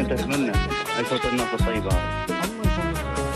كنت أتمنى أن صوت الناس الطيبة هذا. الله يسلمك.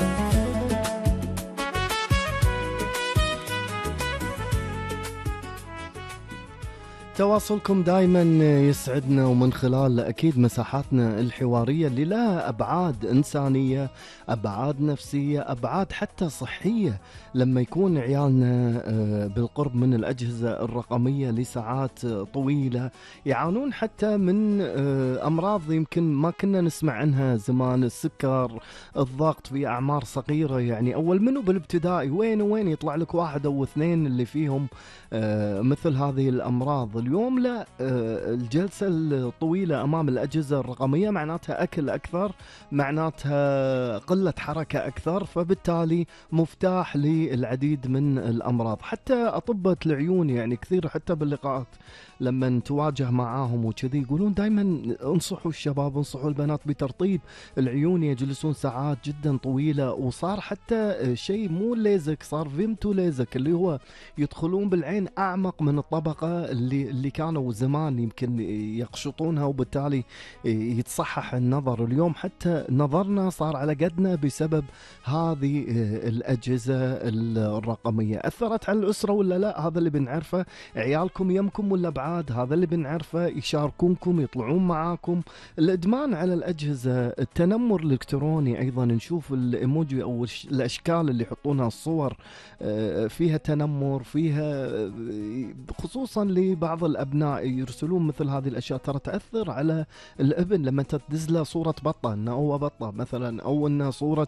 تواصلكم دائما يسعدنا، ومن خلال أكيد مساحاتنا الحوارية اللي لها أبعاد إنسانية، أبعاد نفسية، أبعاد حتى صحية. لما يكون عيالنا بالقرب من الأجهزة الرقمية لساعات طويلة، يعانون حتى من أمراض يمكن ما كنا نسمع عنها زمان، السكر، الضغط في أعمار صغيرة. يعني أول منه بالابتدائي وين يطلع لك واحد أو اثنين اللي فيهم مثل هذه الأمراض. اليوم لا، الجلسة الطويلة أمام الأجهزة الرقمية معناتها أكل أكثر، معناتها قلة حركة أكثر، فبالتالي مفتاح للعديد من الأمراض. حتى أطباء العيون يعني كثير حتى باللقاءات لما تواجه معاهم وكذي يقولون دائما انصحوا الشباب، انصحوا البنات بترطيب العيون، يجلسون ساعات جدا طويلة. وصار حتى شيء مو ليزك، صار فيمتو ليزك، اللي هو يدخلون بالعين أعمق من الطبقة اللي كانوا زمان يمكن يقشطونها، وبالتالي يتصحح النظر. اليوم حتى نظرنا صار على قدنا بسبب هذه الأجهزة الرقمية. أثرت على الأسرة ولا لا؟ هذا اللي بنعرفه. عيالكم يمكم ولا بعاد؟ هذا اللي بنعرفه. يشاركونكم، يطلعون معاكم. الإدمان على الأجهزة، التنمر الإلكتروني أيضا، نشوف الإيموجي أو الأشكال اللي يحطونها، الصور فيها تنمر، فيها خصوصا لبعض الأبناء يرسلون مثل هذه الأشياء، ترى تأثر على الابن. لما تدز له صورة بطة إنه هو بطة مثلا، أو إنه صورة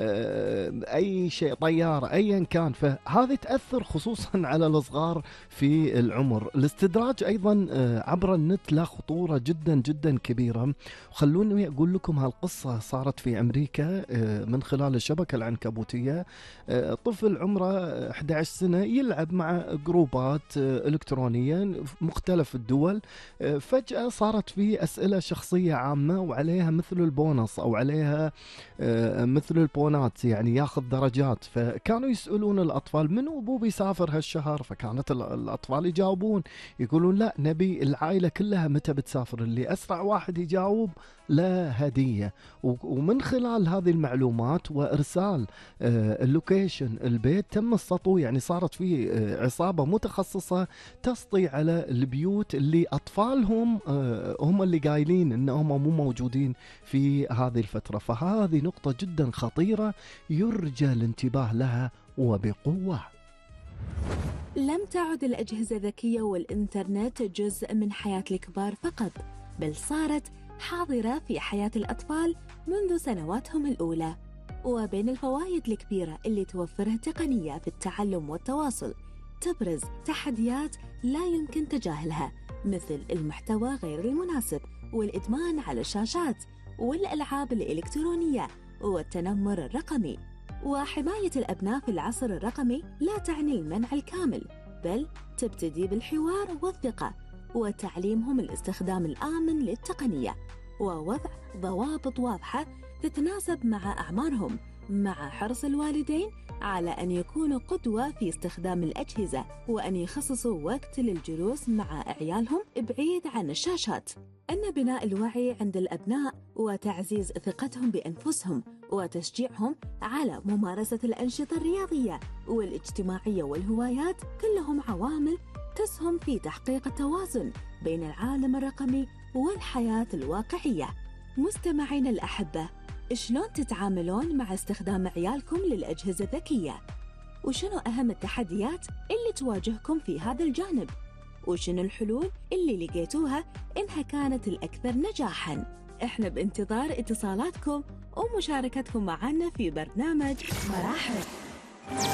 أي شيء، طيارة، أيا كان، فهذه تأثر خصوصا على الصغار في العمر. الاستدراج أيضا عبر النت له خطورة جدا جدا كبيرة. خلوني أقول لكم هالقصة صارت في أمريكا من خلال الشبكة العنكبوتية. طفل عمره 11 سنة يلعب مع جروبات إلكترونية مختلف الدول. فجأة صارت في أسئلة شخصية عامة وعليها مثل البونص أو عليها مثل البونات، يعني ياخذ درجات. فكانوا يسألون الأطفال منو أبوه بيسافر هالشهر، فكانت الأطفال يجاوبون يقولون لا، نبي العائلة كلها متى بتسافر، اللي أسرع واحد يجاوب لا هدية. ومن خلال هذه المعلومات وإرسال اللوكيشن البيت تم السطو. يعني صارت في عصابة متخصصة تسطي على البيوت اللي أطفالهم هم اللي قايلين إنهم مو موجودين في هذه الفترة. فهذه نقطة جدا خطيرة يرجى الانتباه لها وبقوة. لم تعد الأجهزة الذكية والإنترنت جزء من حياة الكبار فقط، بل صارت حاضرة في حياة الأطفال منذ سنواتهم الأولى. وبين الفوائد الكبيرة اللي توفرها التقنية في التعلم والتواصل، تبرز تحديات لا يمكن تجاهلها، مثل المحتوى غير المناسب، والإدمان على الشاشات، والألعاب الإلكترونية، والتنمر الرقمي. وحماية الأبناء في العصر الرقمي لا تعني المنع الكامل، بل تبتدي بالحوار والثقة، وتعليمهم الاستخدام الآمن للتقنية، ووضع ضوابط واضحة تتناسب مع أعمارهم، مع حرص الوالدين على أن يكونوا قدوة في استخدام الأجهزة، وأن يخصصوا وقت للجلوس مع عيالهم بعيد عن الشاشات. أن بناء الوعي عند الأبناء وتعزيز ثقتهم بأنفسهم وتشجيعهم على ممارسة الأنشطة الرياضية والاجتماعية والهوايات كلهم عوامل تسهم في تحقيق التوازن بين العالم الرقمي والحياة الواقعية. مستمعين الأحبة، شلون تتعاملون مع استخدام عيالكم للأجهزة الذكية؟ وشنو أهم التحديات اللي تواجهكم في هذا الجانب؟ وشنو الحلول اللي لقيتوها إنها كانت الأكثر نجاحاً؟ إحنا بانتظار اتصالاتكم ومشاركتكم معنا في برنامج مراحل.